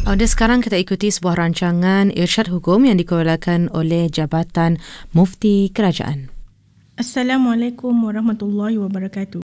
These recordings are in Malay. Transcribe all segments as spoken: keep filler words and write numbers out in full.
Oh, dan sekarang kita ikuti sebuah rancangan irsyad hukum yang dikeluarkan oleh Jabatan Mufti Kerajaan. Assalamualaikum warahmatullahi wabarakatuh.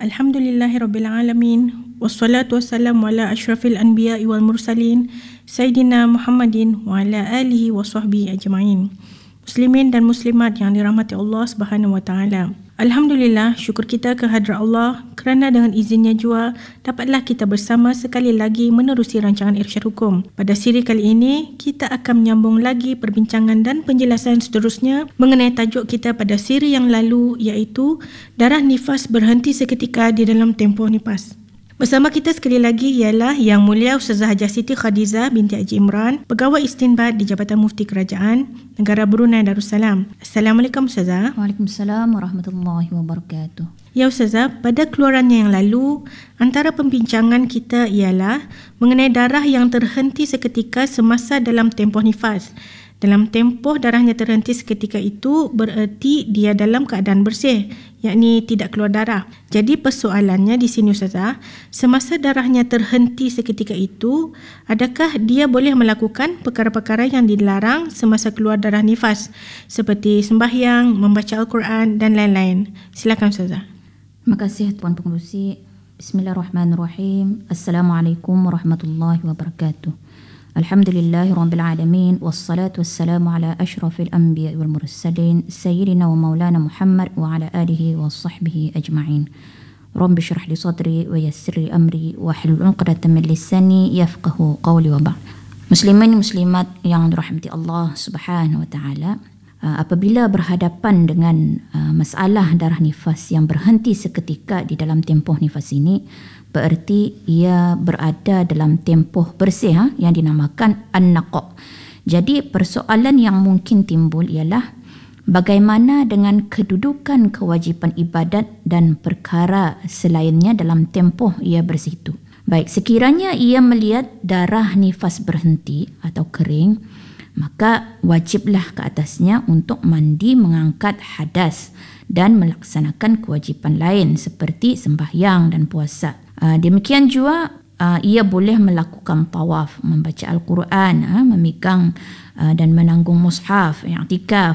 Alhamdulillahirrabbilalamin. Wassalatu wassalamu ala ashrafil anbiya'i wal mursalin. Sayyidina Muhammadin wa ala alihi wa sahbihi ajma'in. Muslimin dan muslimat yang dirahmati Allah Subhanahu wa taala. Alhamdulillah, syukur kita kehadrat Allah kerana dengan izinnya jua dapatlah kita bersama sekali lagi menerusi rancangan irsyad hukum. Pada siri kali ini, kita akan menyambung lagi perbincangan dan penjelasan seterusnya mengenai tajuk kita pada siri yang lalu, iaitu darah nifas berhenti seketika di dalam tempoh nifas. Bersama kita sekali lagi ialah Yang Mulia Ustazah Hajah Siti Khadijah binti Haji Imran, Pegawai Istinbat di Jabatan Mufti Kerajaan Negara Brunei Darussalam. Assalamualaikum Ustazah. Waalaikumsalam warahmatullahi wabarakatuh. Ya Ustazah, pada keluarannya yang lalu, antara pembincangan kita ialah mengenai darah yang terhenti seketika semasa dalam tempoh nifas. Dalam tempoh darahnya terhenti seketika itu bererti dia dalam keadaan bersih, yakni tidak keluar darah. Jadi persoalannya di sini Ustazah, semasa darahnya terhenti seketika itu, adakah dia boleh melakukan perkara-perkara yang dilarang semasa keluar darah nifas seperti sembahyang, membaca Al-Quran dan lain-lain? Silakan Ustazah. Terima kasih Tuan Pengerusi. Bismillahirrahmanirrahim. Assalamualaikum warahmatullahi wabarakatuh. Alhamdulillahi Rabbil Alamin. Wassalatu wassalamu ala ashrafil anbiya wal mursalin Sayyidina wa maulana Muhammad wa ala alihi wa sahbihi ajma'in. Rabbi syrah li sadri wa yassir li amri wa hlul 'uqdatam min lisani yafqahu qawli wa ba'd. Muslimin muslimat yang dirahmati Allah Subhanahu wa taala, apabila berhadapan dengan masalah darah nifas yang berhenti seketika di dalam tempoh nifas ini, bererti ia berada dalam tempoh bersih ha, yang dinamakan an-naqa. Jadi persoalan yang mungkin timbul ialah bagaimana dengan kedudukan kewajipan ibadat dan perkara selainnya dalam tempoh ia bersih itu. Baik, sekiranya ia melihat darah nifas berhenti atau kering, maka wajiblah ke atasnya untuk mandi mengangkat hadas dan melaksanakan kewajipan lain seperti sembahyang dan puasa. Uh, demikian juga uh, ia boleh melakukan tawaf, membaca Al-Quran, uh, memegang uh, dan menanggung mushaf, i'tikaf,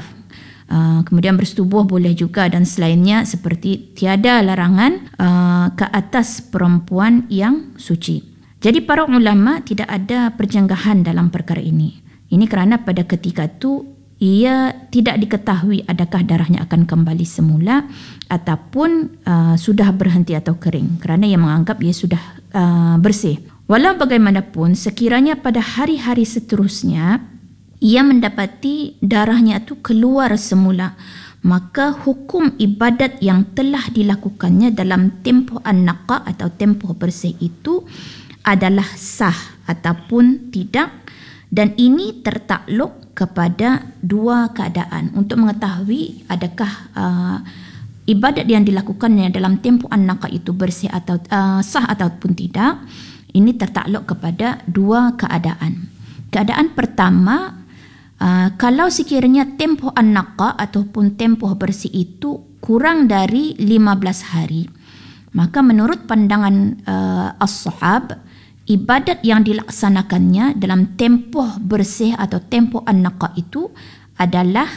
uh, kemudian bersetubuh boleh juga dan selainnya, seperti tiada larangan uh, ke atas perempuan yang suci. Jadi para ulama tidak ada perjanggahan dalam perkara ini. Ini kerana pada ketika itu ia tidak diketahui adakah darahnya akan kembali semula ataupun uh, sudah berhenti atau kering, kerana ia menganggap ia sudah uh, bersih. Walau bagaimanapun, sekiranya pada hari-hari seterusnya ia mendapati darahnya itu keluar semula, maka hukum ibadat yang telah dilakukannya dalam tempoh an-naqa atau tempoh bersih itu adalah sah ataupun tidak. Dan ini tertakluk kepada dua keadaan. Untuk mengetahui adakah uh, ibadat yang dilakukannya dalam tempoh an-naqa itu bersih atau uh, sah ataupun tidak, ini tertakluk kepada dua keadaan. Keadaan pertama, uh, kalau sekiranya tempoh an-naqa ataupun tempoh bersih itu kurang dari lima belas hari, maka menurut pandangan uh, as-sahab, ibadat yang dilaksanakannya dalam tempoh bersih atau tempoh an-naqa itu adalah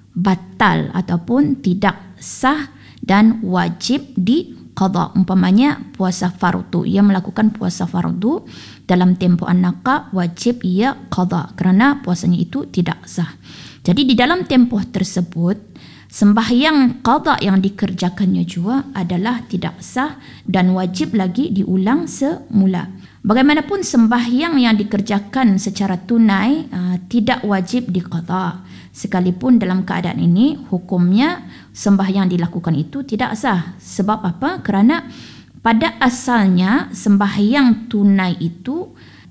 batal ataupun tidak sah dan wajib diqadha. Umpamanya puasa fardu, ia melakukan puasa fardu dalam tempoh an-naqa, wajib ia qadha kerana puasanya itu tidak sah. Jadi di dalam tempoh tersebut, sembahyang qadha yang dikerjakannya juga adalah tidak sah dan wajib lagi diulang semula. Bagaimanapun sembahyang yang dikerjakan secara tunai uh, tidak wajib diqadha. Sekalipun dalam keadaan ini hukumnya sembahyang dilakukan itu tidak sah. Sebab apa? Kerana pada asalnya sembahyang tunai itu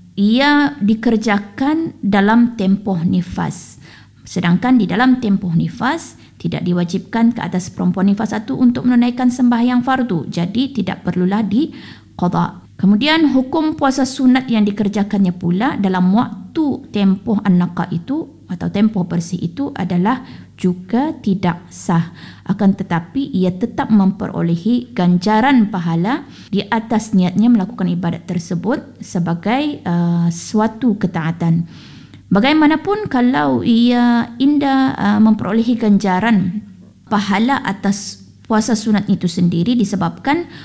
ia dikerjakan dalam tempoh nifas. Sedangkan di dalam tempoh nifas tidak diwajibkan ke atas perempuan nifas itu untuk menunaikan sembahyang fardu. Jadi tidak perlulah diqadha. Kemudian hukum puasa sunat yang dikerjakannya pula dalam waktu tempoh an-naqa itu atau tempoh bersih itu adalah juga tidak sah. Akan tetapi ia tetap memperolehi ganjaran pahala di atas niatnya melakukan ibadat tersebut sebagai uh, suatu ketaatan. Bagaimanapun kalau ia indah uh, memperolehi ganjaran pahala atas puasa sunat itu sendiri disebabkan